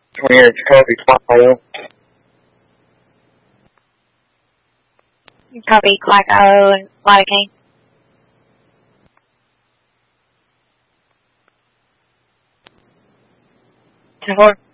20 Jacoby Clark. Copy, Clark O and Lottie King. 10-4.